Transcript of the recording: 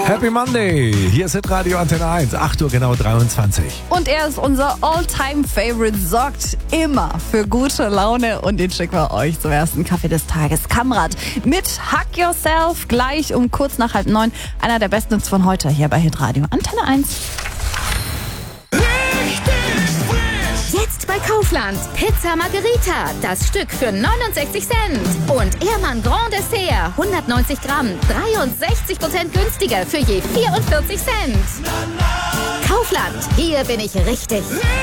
Happy Monday. Hier ist Hitradio Antenne 1. 8 Uhr genau 23. Und er ist unser All-Time-Favorite, sorgt immer für gute Laune und den schicken wir euch zum ersten Kaffee des Tages. Kamrat mit Hug Yourself gleich um kurz nach 8:30. Einer der besten Hits von heute hier bei Hitradio Antenne 1. Jetzt bei Kaufland. Pizza Margherita. Das Stück für 69 Cent. Und Ehrmann Grand Dessert. 190 Gramm. 63% günstiger für je 44 Cent. Kaufland. Hier bin ich richtig.